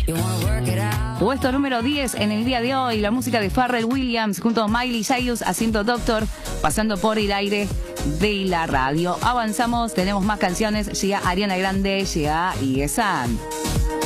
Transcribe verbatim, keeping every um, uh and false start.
Puesto número diez en el día de hoy, la música de Pharrell Williams junto a Miley Cyrus haciendo Doctor, pasando por el aire de la radio. Avanzamos, tenemos más canciones, llega Ariana Grande, llega Igesan.